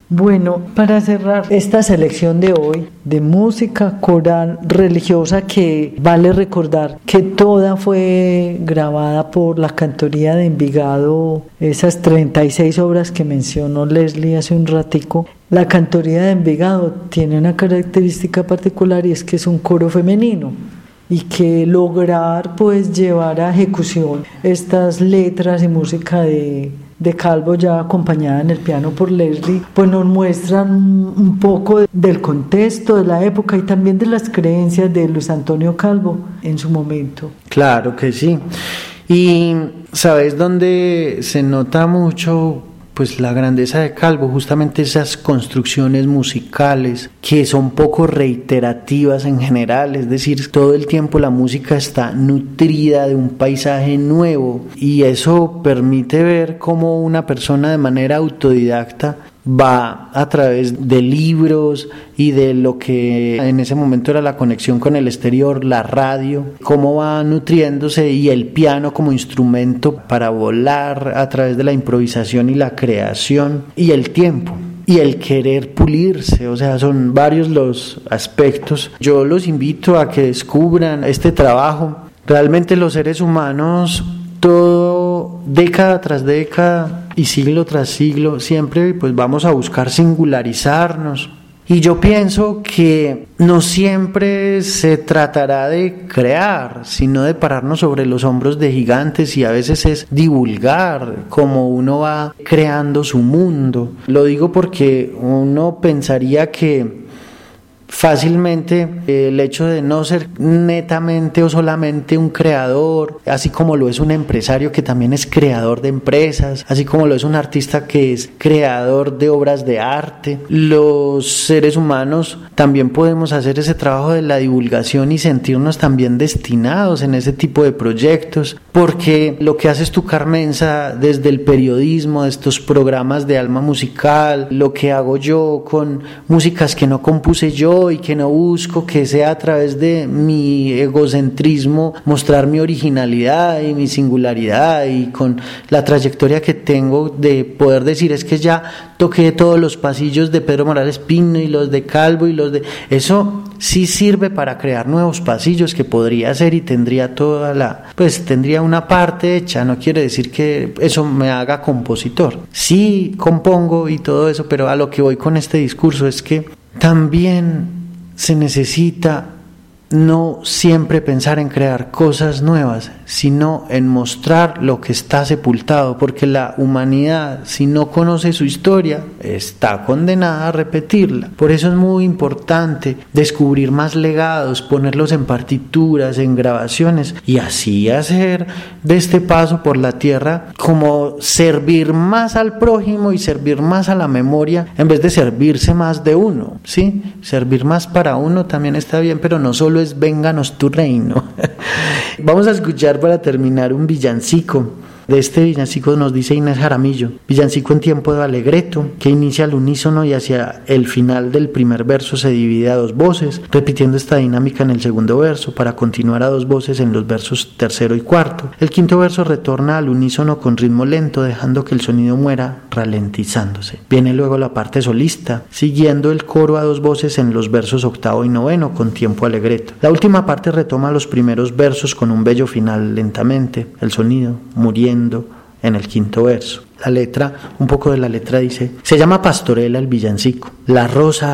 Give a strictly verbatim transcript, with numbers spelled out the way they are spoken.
Bueno, para cerrar esta selección de hoy de música coral religiosa, que vale recordar que toda fue grabada por la Cantoría de Envigado, esas treinta y seis obras que mencionó Leslie hace un ratico. La Cantoría de Envigado tiene una característica particular, y es que es un coro femenino, y que lograr pues llevar a ejecución estas letras y música de de Calvo, ya acompañada en el piano por Leslie, pues nos muestran un poco del contexto de la época y también de las creencias de Luis Antonio Calvo en su momento. Claro que sí. Y ¿sabes dónde se nota mucho pues la grandeza de Calvo? Justamente esas construcciones musicales que son poco reiterativas en general, es decir, todo el tiempo la música está nutrida de un paisaje nuevo, y eso permite ver cómo una persona de manera autodidacta va a través de libros y de lo que en ese momento era la conexión con el exterior, la radio, cómo va nutriéndose, y el piano como instrumento para volar a través de la improvisación y la creación, y el tiempo y el querer pulirse. O sea, son varios los aspectos. Yo los invito a que descubran este trabajo. Realmente los seres humanos, todo, década tras década y siglo tras siglo, siempre pues vamos a buscar singularizarnos, y yo pienso que no siempre se tratará de crear, sino de pararnos sobre los hombros de gigantes, y a veces es divulgar cómo uno va creando su mundo. Lo digo porque uno pensaría que fácilmente el hecho de no ser netamente o solamente un creador, así como lo es un empresario que también es creador de empresas, así como lo es un artista que es creador de obras de arte, los seres humanos también podemos hacer ese trabajo de la divulgación y sentirnos también destinados en ese tipo de proyectos, porque lo que haces tú, Carmenza, desde el periodismo, de estos programas de Alma Musical, lo que hago yo con músicas que no compuse yo y que no busco que sea a través de mi egocentrismo mostrar mi originalidad y mi singularidad, y con la trayectoria que tengo de poder decir es que ya toqué todos los pasillos de Pedro Morales Pino y los de Calvo y los de... Eso sí sirve para crear nuevos pasillos, que podría ser y tendría toda la... pues tendría una parte hecha. No quiere decir que eso me haga compositor. Sí compongo y todo eso, pero a lo que voy con este discurso es que también se necesita no siempre pensar en crear cosas nuevas, sino en mostrar lo que está sepultado, porque la humanidad, si no conoce su historia, está condenada a repetirla. Por eso es muy importante descubrir más legados, ponerlos en partituras, en grabaciones, y así hacer de este paso por la tierra como servir más al prójimo y servir más a la memoria, en vez de servirse más de uno, ¿sí? Servir más para uno también está bien, pero no solo es vénganos tu reino. Vamos a escuchar para terminar un villancico. De este villancico nos dice Inés Jaramillo: villancico en tiempo de alegreto, que inicia al unísono y hacia el final del primer verso se divide a dos voces, repitiendo esta dinámica en el segundo verso para continuar a dos voces en los versos tercero y cuarto. El quinto verso retorna al unísono con ritmo lento, dejando que el sonido muera ralentizándose. Viene luego la parte solista, siguiendo el coro a dos voces en los versos octavo y noveno con tiempo alegreto. La última parte retoma los primeros versos con un bello final lentamente, el sonido muriendo en el quinto verso. La letra, un poco de la letra dice: se llama Pastorela el villancico, la rosa